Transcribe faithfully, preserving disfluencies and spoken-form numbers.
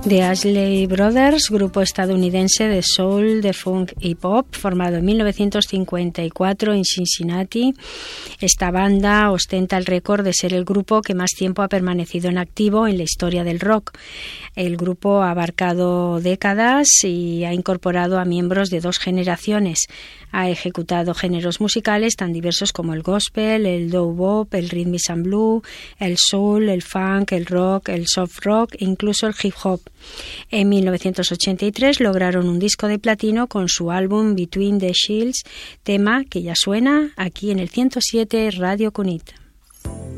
The Ashley Brothers, grupo estadounidense de soul, de funk y pop, formado en mil novecientos cincuenta y cuatro en Cincinnati. Esta banda ostenta el récord de ser el grupo que más tiempo ha permanecido en activo en la historia del rock. El grupo ha abarcado décadas y ha incorporado a miembros de dos generaciones. Ha ejecutado géneros musicales tan diversos como el gospel, el doo-wop, el rhythm and blues, el soul, el funk, el rock, el soft rock e incluso el hip hop. En mil novecientos ochenta y tres lograron un disco de platino con su álbum Between the Shields, tema que ya suena aquí en el ciento siete Radio Cunit.